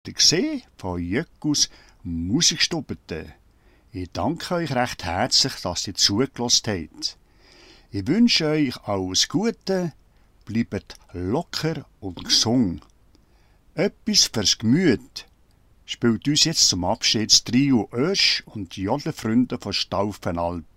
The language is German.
gesehen von Jöckus Musikstube. Ich danke euch recht herzlich, dass ihr zugelassen habt. Ich wünsche euch alles Gute, bleibt locker und gesund. Etwas fürs Gemüt spielt uns jetzt zum Abschied das Trio Oesch und die Jodelfreunde von Staufenalp.